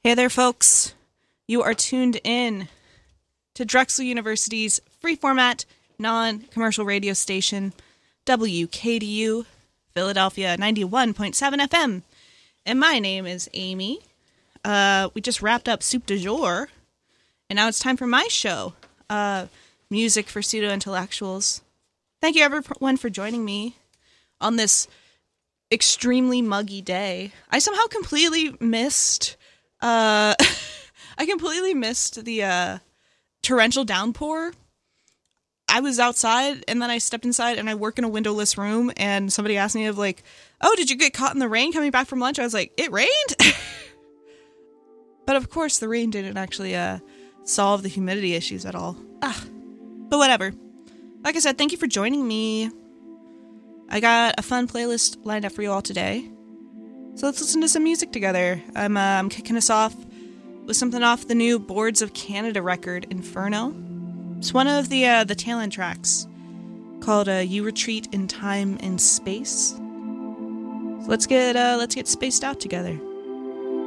Hey there, folks. You are tuned in to Drexel University's free format, non-commercial radio station, WKDU, Philadelphia 91.7 FM. And my name is Amy. We just wrapped up Soup du Jour, and now it's time for my show, Music for Pseudo-Intellectuals. Thank you, everyone, for joining me on this extremely muggy day. I somehow completely missed... I completely missed the torrential downpour. I was outside, and then I stepped inside, and I work in a windowless room, and somebody asked me, oh, did you get caught in the rain coming back from lunch? I was like, it rained? But of course, the rain didn't actually solve the humidity issues at all. But whatever. Like I said, thank you for joining me. I got a fun playlist lined up for you all today. So let's listen to some music together. I'm kicking us off with something off the new Boards of Canada record, Inferno. It's one of the tail end tracks called You Retreat in Time and Space. So let's get spaced out together.